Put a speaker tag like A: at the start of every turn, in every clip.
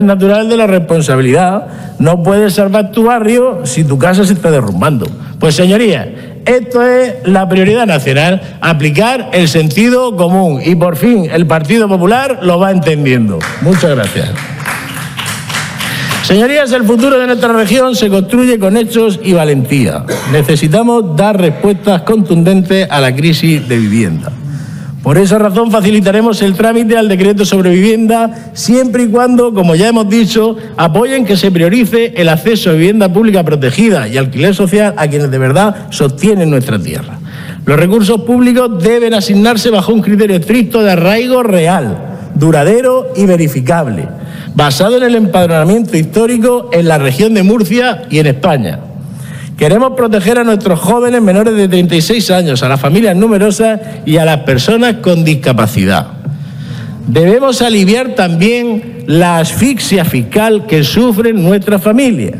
A: natural de la responsabilidad. No puedes salvar tu barrio si tu casa se está derrumbando. Pues señorías, esto es la prioridad nacional, aplicar el sentido común, y por fin el Partido Popular lo va entendiendo. Muchas gracias. Señorías, el futuro de nuestra región se construye con hechos y valentía. Necesitamos dar respuestas contundentes a la crisis de vivienda. Por esa razón facilitaremos el trámite al decreto sobre vivienda, siempre y cuando, como ya hemos dicho, apoyen que se priorice el acceso a vivienda pública protegida y alquiler social a quienes de verdad sostienen nuestra tierra. Los recursos públicos deben asignarse bajo un criterio estricto de arraigo real, duradero y verificable, basado en el empadronamiento histórico en la región de Murcia y en España. Queremos proteger a nuestros jóvenes menores de 36 años, a las familias numerosas y a las personas con discapacidad. Debemos aliviar también la asfixia fiscal que sufren nuestras familias.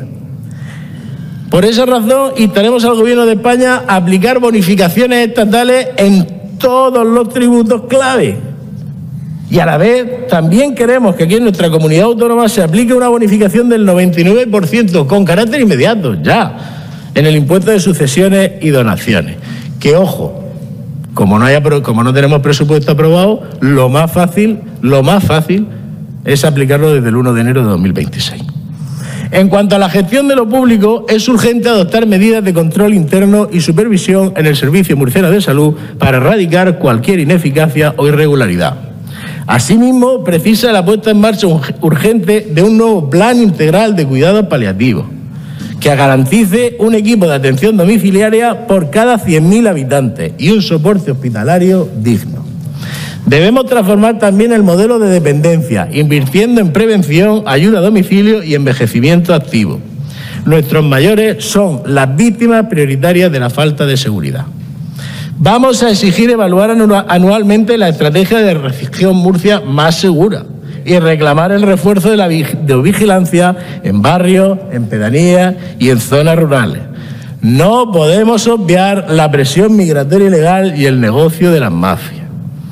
A: Por esa razón, instaremos al Gobierno de España a aplicar bonificaciones estatales en todos los tributos clave. Y a la vez, también queremos que aquí en nuestra comunidad autónoma se aplique una bonificación del 99% con carácter inmediato, ya, en el impuesto de sucesiones y donaciones. Que, ojo, como no tenemos presupuesto aprobado, lo más fácil es aplicarlo desde el 1 de enero de 2026. En cuanto a la gestión de lo público, es urgente adoptar medidas de control interno y supervisión en el Servicio Murciano de Salud para erradicar cualquier ineficacia o irregularidad. Asimismo, precisa la puesta en marcha urgente de un nuevo plan integral de cuidados paliativos, que garantice un equipo de atención domiciliaria por cada 100.000 habitantes y un soporte hospitalario digno. Debemos transformar también el modelo de dependencia, invirtiendo en prevención, ayuda a domicilio y envejecimiento activo. Nuestros mayores son las víctimas prioritarias de la falta de seguridad. Vamos a exigir evaluar anualmente la estrategia de región Murcia más segura y reclamar el refuerzo de la vigilancia en barrios, en pedanías y en zonas rurales. No podemos obviar la presión migratoria ilegal y el negocio de las mafias.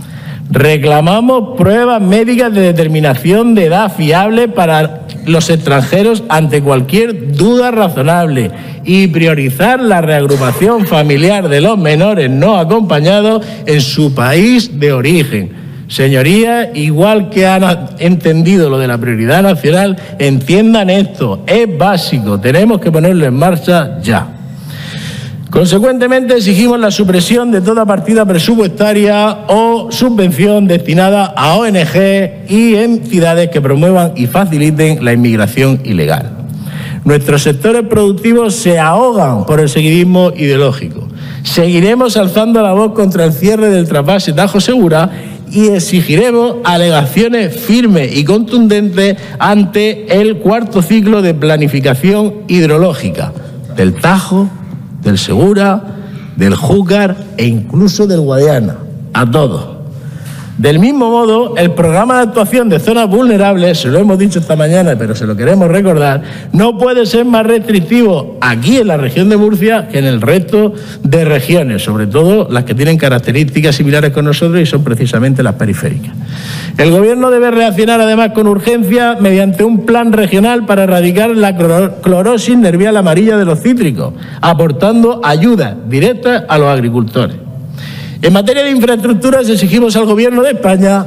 A: Reclamamos pruebas médicas de determinación de edad fiable para los extranjeros ante cualquier duda razonable y priorizar la reagrupación familiar de los menores no acompañados en su país de origen. Señorías, igual que han entendido lo de la prioridad nacional, entiendan esto, es básico, tenemos que ponerlo en marcha ya. Consecuentemente, exigimos la supresión de toda partida presupuestaria o subvención destinada a ONG y entidades que promuevan y faciliten la inmigración ilegal. Nuestros sectores productivos se ahogan por el seguidismo ideológico. Seguiremos alzando la voz contra el cierre del trasvase Tajo Segura y exigiremos alegaciones firmes y contundentes ante el cuarto ciclo de planificación hidrológica del Tajo, del Segura, del Júcar e incluso del Guadiana, a todos. Del mismo modo, el programa de actuación de zonas vulnerables, se lo hemos dicho esta mañana, pero se lo queremos recordar, no puede ser más restrictivo aquí en la región de Murcia que en el resto de regiones, sobre todo las que tienen características similares con nosotros y son precisamente las periféricas. El Gobierno debe reaccionar además con urgencia mediante un plan regional para erradicar la clorosis nervial amarilla de los cítricos, aportando ayudas directas a los agricultores. En materia de infraestructuras exigimos al Gobierno de España,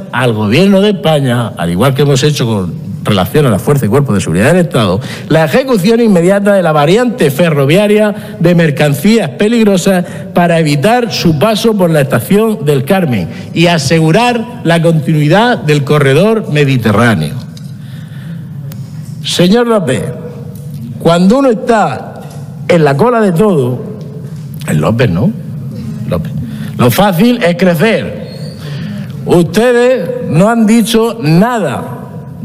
A: al igual que hemos hecho con relación a la Fuerza y Cuerpos de Seguridad del Estado, la ejecución inmediata de la variante ferroviaria de mercancías peligrosas para evitar su paso por la estación del Carmen y asegurar la continuidad del corredor mediterráneo. Señor López, cuando uno está en la cola de todo, el López, ¿no? López. Lo fácil es crecer. Ustedes no han dicho nada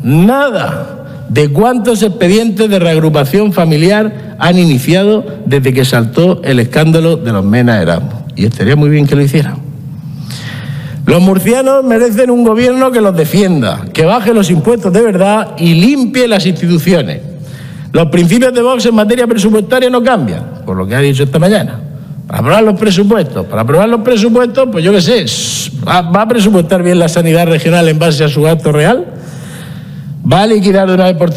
A: de cuántos expedientes de reagrupación familiar han iniciado desde que saltó el escándalo de los Mena Erasmus. Y estaría muy bien que lo hicieran. Los murcianos merecen un gobierno que los defienda, que baje los impuestos de verdad y limpie las instituciones. Los principios de Vox en materia presupuestaria no cambian, por lo que ha dicho esta mañana. Para aprobar los presupuestos, pues yo qué sé, ¿va a presupuestar bien la sanidad regional en base a su gasto real? va a liquidar de una vez por todas